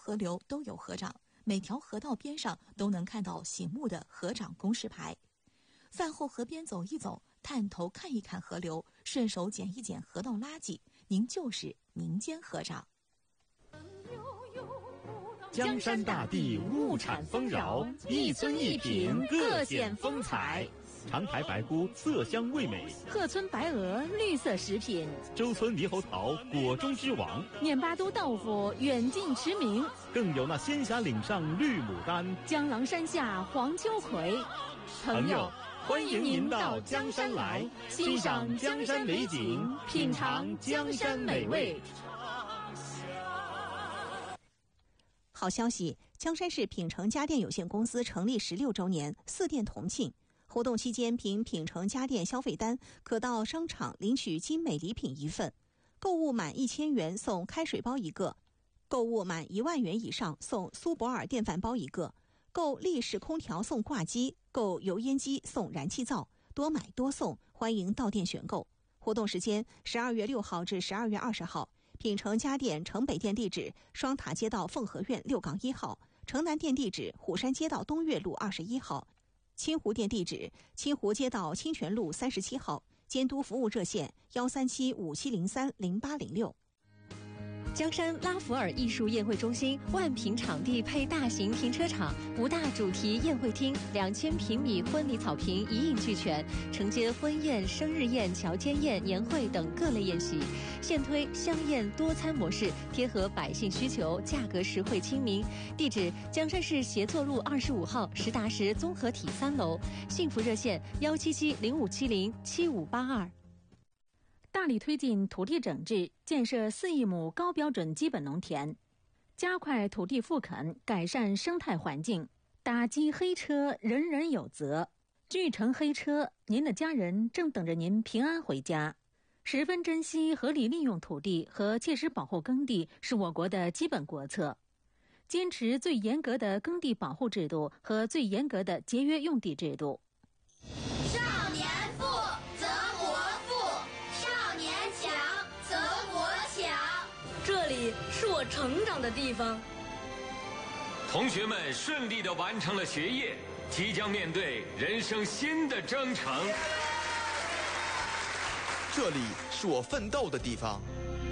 河流都有河长，每条河道边上都能看到醒目的河长公示牌。饭后河边走一走，探头看一看河流，顺手捡一捡河道垃圾，您就是民间河长。 江山大地物产丰饶，一村一品各显风采。长台白菇色香味美， 鹤村白鹅绿色食品， 周村猕猴桃果中之王， 碾巴都豆腐远近驰名， 更有那仙霞岭上绿牡丹， 江郎山下黄秋葵。 朋友，欢迎您到江山来，欣赏江山美景，品尝江山美味。 好消息，江山市品城家电有限公司成立16周年，4店同庆。活动期间，凭品城家电消费单，可到商场领取精美礼品1份，购物满1000元送开水包1个，购物满1万元以上送苏泊尔电饭煲1个，购立式空调送挂机，购油烟机送燃气灶，多买多送，欢迎到店选购。活动时间12月6号至12月20号。品城家电城北店地址双塔街道凤和苑6-1号，城南店地址虎山街道东岳路21号，清湖店地址清湖街道清泉路37号。监督服务热线13757030806。 江山拉弗尔艺术宴会中心万平场地配大型停车场，5大主题宴会厅，2000平米婚礼草坪一应俱全，承接婚宴、生日宴、乔间宴、年会等各类宴席。现推香宴多餐模式，贴合百姓需求，价格实惠亲民。地址：江山市协作路25号实达实综合体3楼。幸福热线17705707582。 大力推进土地整治，建设4亿亩高标准基本农田，加快土地复垦，改善生态环境，打击黑车，人人有责。拒乘黑车，您的家人正等着您平安回家。十分珍惜合理利用土地和切实保护耕地是我国的基本国策，坚持最严格的耕地保护制度和最严格的节约用地制度。 少年富则国富，少年强则国强。 这里是我成长的地方。 同学们顺利地完成了学业，即将面对人生新的征程。 这里是我奋斗的地方。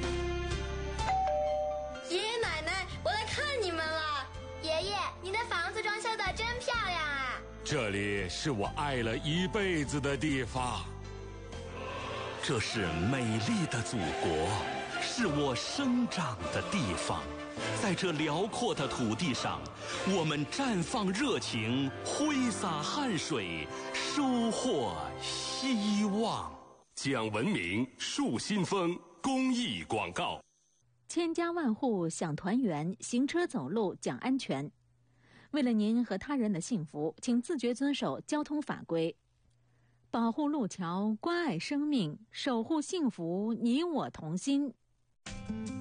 爷爷奶奶，我来看你们了。爷爷，你的房子装修的真漂亮啊！ 这里是我爱了一辈子的地方。这是美丽的祖国，是我生长的地方。在这辽阔的土地上，我们绽放热情，挥洒汗水，收获希望。 讲文明，树新风公益广告。 千家万户享团圆，行车走路讲安全。为了您和他人的幸福，请自觉遵守交通法规，保护路桥，关爱生命，守护幸福，你我同心。